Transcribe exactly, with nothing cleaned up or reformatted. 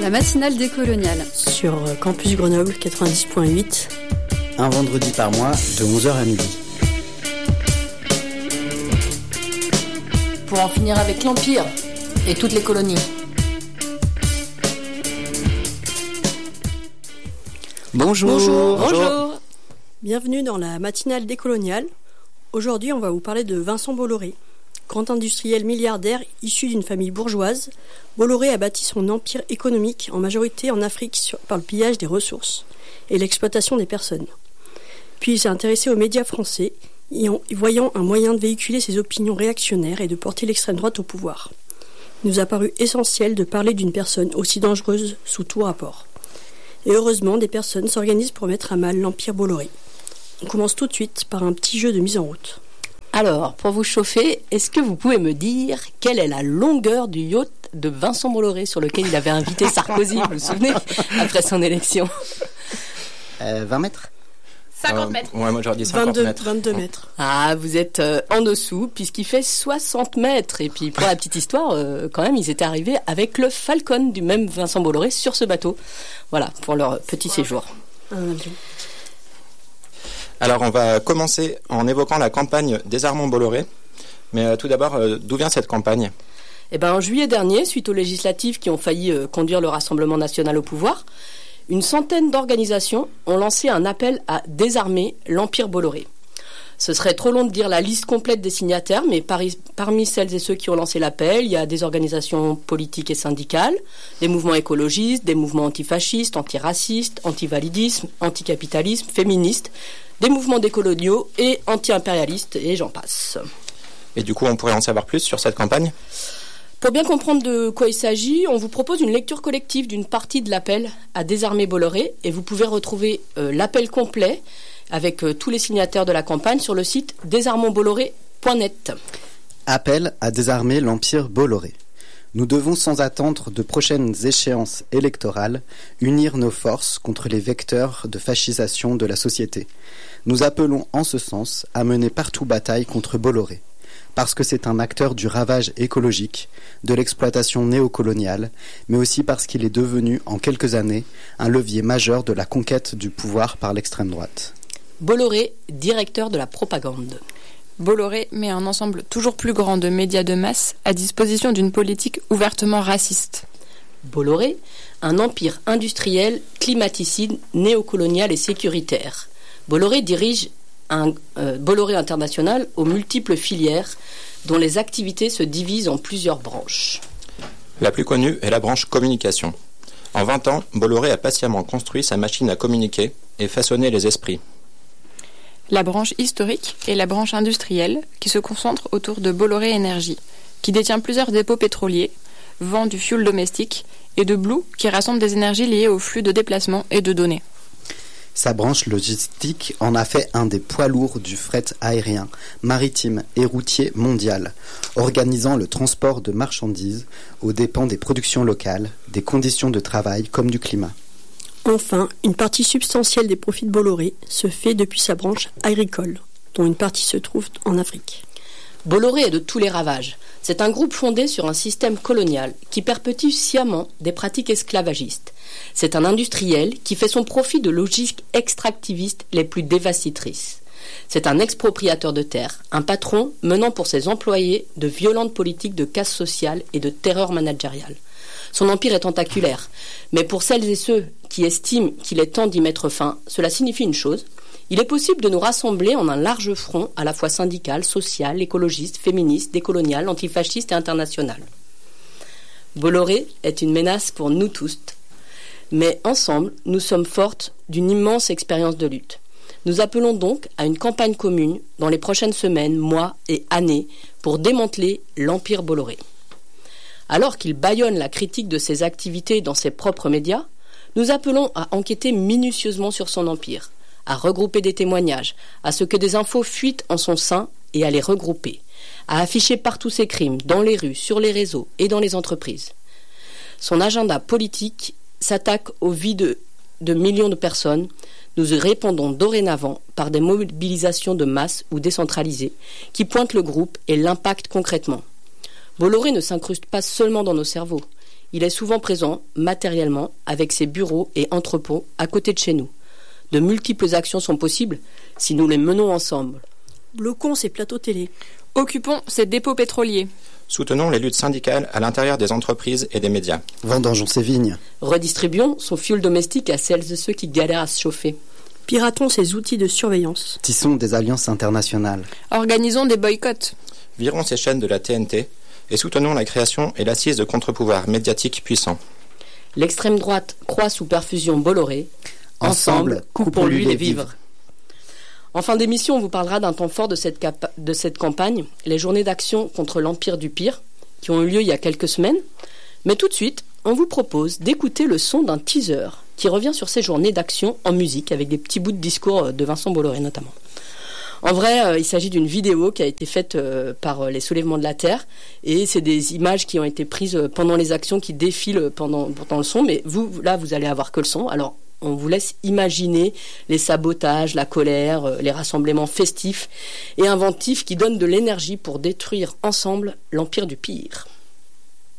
La matinale décoloniale. Sur Campus Grenoble quatre-vingt-dix point huit. Un vendredi par mois de onze heures à midi. Pour en finir avec l'Empire et toutes les colonies. Bonjour. Bonjour. Bonjour. Bienvenue dans la matinale décoloniale. Aujourd'hui, on va vous parler de Vincent Bolloré. Grand industriel milliardaire issu d'une famille bourgeoise, Bolloré a bâti son empire économique en majorité en Afrique sur, par le pillage des ressources et l'exploitation des personnes. Puis il s'est intéressé aux médias français, y en, y voyant un moyen de véhiculer ses opinions réactionnaires et de porter l'extrême droite au pouvoir. Il nous a paru essentiel de parler d'une personne aussi dangereuse sous tout rapport. Et heureusement, des personnes s'organisent pour mettre à mal l'empire Bolloré. On commence tout de suite par un petit jeu de mise en route. Alors, pour vous chauffer, est-ce que vous pouvez me dire quelle est la longueur du yacht de Vincent Bolloré sur lequel il avait invité Sarkozy, vous vous souvenez, après son élection? euh, vingt mètres cinquante mètres. Ouais, moi j'aurais dit cinquante vingt-deux, mètres. vingt-deux mètres. Ah, vous êtes euh, en dessous, puisqu'il fait soixante mètres. Et puis, pour la petite histoire, euh, quand même, ils étaient arrivés avec le Falcon du même Vincent Bolloré sur ce bateau. Voilà, pour leur petit séjour. Un avion. Alors on va commencer en évoquant la campagne Désarmons Bolloré. Mais euh, tout d'abord, euh, d'où vient cette campagne ? Eh ben, en juillet dernier, suite aux législatives qui ont failli euh, conduire le Rassemblement national au pouvoir, une centaine d'organisations ont lancé un appel à désarmer l'empire Bolloré. Ce serait trop long de dire la liste complète des signataires, mais pari- parmi celles et ceux qui ont lancé l'appel, il y a des organisations politiques et syndicales, des mouvements écologistes, des mouvements antifascistes, antiracistes, antivalidisme, anticapitalisme, féministes, des mouvements décoloniaux et anti-impérialistes, et j'en passe. Et du coup, on pourrait en savoir plus sur cette campagne ? Pour bien comprendre de quoi il s'agit, on vous propose une lecture collective d'une partie de l'appel à désarmer Bolloré, et vous pouvez retrouver euh, l'appel complet avec euh, tous les signataires de la campagne sur le site désarmons bolloré point net. Appel à désarmer l'empire Bolloré. Nous devons, sans attendre de prochaines échéances électorales, unir nos forces contre les vecteurs de fascisation de la société. Nous appelons en ce sens à mener partout bataille contre Bolloré, parce que c'est un acteur du ravage écologique, de l'exploitation néocoloniale, mais aussi parce qu'il est devenu, en quelques années, un levier majeur de la conquête du pouvoir par l'extrême droite. Bolloré, directeur de la propagande. Bolloré met un ensemble toujours plus grand de médias de masse à disposition d'une politique ouvertement raciste. Bolloré, un empire industriel, climaticide, néocolonial et sécuritaire. Bolloré dirige un euh, Bolloré International aux multiples filières dont les activités se divisent en plusieurs branches. La plus connue est la branche communication. En vingt ans, Bolloré a patiemment construit sa machine à communiquer et façonné les esprits. La branche historique est la branche industrielle qui se concentre autour de Bolloré Énergie, qui détient plusieurs dépôts pétroliers, vend du fioul domestique, et de Blue, qui rassemble des énergies liées au flux de déplacement et de données. Sa branche logistique en a fait un des poids lourds du fret aérien, maritime et routier mondial, organisant le transport de marchandises aux dépens des productions locales, des conditions de travail comme du climat. Enfin, une partie substantielle des profits de Bolloré se fait depuis sa branche agricole, dont une partie se trouve en Afrique. Bolloré est de tous les ravages. C'est un groupe fondé sur un système colonial qui perpétue sciemment des pratiques esclavagistes. C'est un industriel qui fait son profit de logiques extractivistes les plus dévastatrices. C'est un expropriateur de terres, un patron menant pour ses employés de violentes politiques de casse sociale et de terreur managériale. Son empire est tentaculaire, mais pour celles et ceux qui estiment qu'il est temps d'y mettre fin, cela signifie une chose: il est possible de nous rassembler en un large front à la fois syndical, social, écologiste, féministe, décolonial, antifasciste et international. Bolloré est une menace pour nous tous, mais ensemble, nous sommes fortes d'une immense expérience de lutte. Nous appelons donc à une campagne commune dans les prochaines semaines, mois et années pour démanteler l'empire Bolloré. Alors qu'il bâillonne la critique de ses activités dans ses propres médias, nous appelons à enquêter minutieusement sur son empire, à regrouper des témoignages, à ce que des infos fuitent en son sein et à les regrouper, à afficher partout ses crimes, dans les rues, sur les réseaux et dans les entreprises. Son agenda politique s'attaque aux vies de, de millions de personnes. Nous y répondons dorénavant par des mobilisations de masse ou décentralisées qui pointent le groupe et l'impact concrètement. Bolloré ne s'incruste pas seulement dans nos cerveaux. il est souvent présent, matériellement, avec ses bureaux et entrepôts à côté de chez nous. De multiples actions sont possibles si nous les menons ensemble. Bloquons ces plateaux télé. Occupons ces dépôts pétroliers. Soutenons les luttes syndicales à l'intérieur des entreprises et des médias. Vendangeons ces vignes. Redistribuons son fioul domestique à celles et ceux qui galèrent à se chauffer. Piratons ces outils de surveillance. Tissons des alliances internationales. Organisons des boycotts. Virons ces chaînes de la T N T et soutenons la création et l'assise de contre-pouvoirs médiatiques puissants. L'extrême droite croît sous perfusion Bolloré. Ensemble, coupons-lui les vivres. En fin d'émission, on vous parlera d'un temps fort de cette, cap- de cette campagne, les journées d'action contre l'Empire du Pire, qui ont eu lieu il y a quelques semaines. Mais tout de suite, on vous propose d'écouter le son d'un teaser qui revient sur ces journées d'action en musique, avec des petits bouts de discours de Vincent Bolloré notamment. En vrai, euh, il s'agit d'une vidéo qui a été faite euh, par euh, les Soulèvements de la Terre, et c'est des images qui ont été prises euh, pendant les actions qui défilent pendant, pendant le son, mais vous, là, vous allez avoir que le son. Alors, on vous laisse imaginer les sabotages, la colère, euh, les rassemblements festifs et inventifs qui donnent de l'énergie pour détruire ensemble l'Empire du Pire.